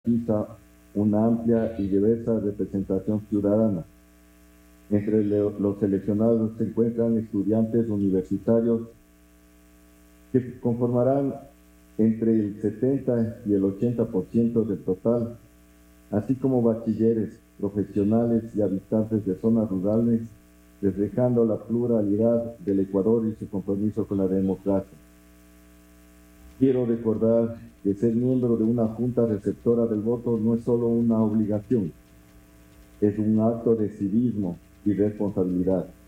garantiza una amplia y diversa representación ciudadana. Entre los seleccionados se encuentran estudiantes universitarios que conformarán entre el 70 y el 80% del total, así como bachilleres, profesionales y habitantes de zonas rurales, reflejando la pluralidad del Ecuador y su compromiso con la democracia. Quiero recordar que ser miembro de una junta receptora del voto no es solo una obligación, es un acto de civismo y responsabilidad.